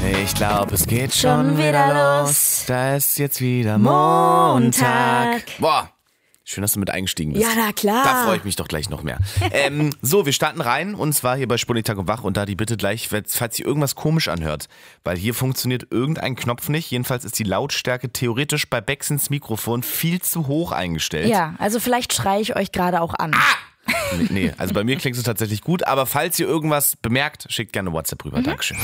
Ich glaube, es geht schon wieder los. Da ist jetzt wieder Montag. Boah, schön, dass du mit eingestiegen bist. Ja, na klar. Da freue ich mich doch gleich noch mehr. So, wir starten rein und zwar hier bei Sputnik und Wach und da die Bitte gleich, falls sich irgendwas komisch anhört, weil hier funktioniert irgendein Knopf nicht. Jedenfalls ist die Lautstärke theoretisch bei Becksens Mikrofon viel zu hoch eingestellt. Ja, also vielleicht schreie ich euch gerade auch an. Nee, also bei mir klingt es tatsächlich gut, aber falls ihr irgendwas bemerkt, schickt gerne WhatsApp rüber. Dankeschön.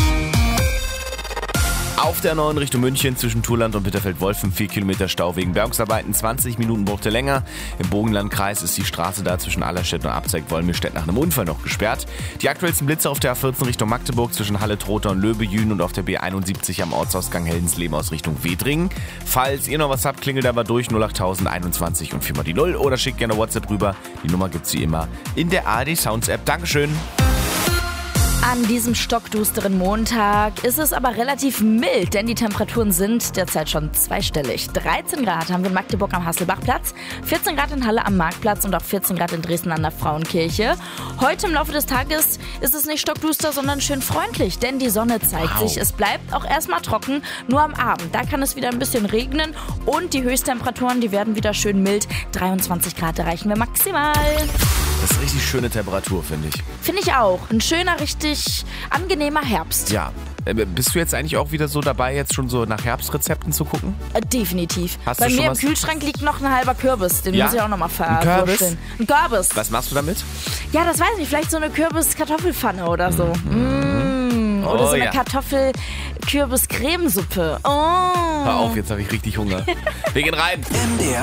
Auf der 9 Richtung München zwischen Turland und Bitterfeld-Wolfen 4 Kilometer Stau wegen Bergungsarbeiten, 20 Minuten brauchte länger. Im Bogenlandkreis ist die Straße da zwischen Allerstedt und Abzeig-Wolmirstedt nach einem Unfall noch gesperrt. Die aktuellsten Blitze auf der A14 Richtung Magdeburg zwischen Halle, Trotha und Löbejün und auf der B71 am Ortsausgang Heldensleben aus Richtung Wedringen. Falls ihr noch was habt, klingelt aber durch 08021 und 4 mal die 0 oder schickt gerne WhatsApp rüber. Die Nummer gibt's wie immer in der ARD Sounds App. Dankeschön. An diesem stockdusteren Montag ist es aber relativ mild, denn die Temperaturen sind derzeit schon zweistellig. 13 Grad haben wir in Magdeburg am Hasselbachplatz, 14 Grad in Halle am Marktplatz und auch 14 Grad in Dresden an der Frauenkirche. Heute im Laufe des Tages ist es nicht stockduster, sondern schön freundlich, denn die Sonne zeigt sich. Es bleibt auch erstmal trocken, nur am Abend. Da kann es wieder ein bisschen regnen und die Höchsttemperaturen, die werden wieder schön mild. 23 Grad erreichen wir maximal. Das ist richtig schöne Temperatur, finde ich. Finde ich auch. Ein schöner, richtig angenehmer Herbst. Ja. Bist du jetzt eigentlich auch wieder so dabei, jetzt schon so nach Herbstrezepten zu gucken? Definitiv. Hast Bei du schon mir im was? Kühlschrank liegt noch ein halber Kürbis. Den Ja? muss ich auch noch mal Ein Kürbis? vorstellen. Ein Kürbis. Was machst du damit? Ja, das weiß ich nicht. Vielleicht so eine Kürbis-Kartoffelpfanne oder so. Oder so eine ja. Kartoffel-Kürbis-Cremesuppe. Oh. Hör auf, jetzt habe ich richtig Hunger. Wir gehen rein.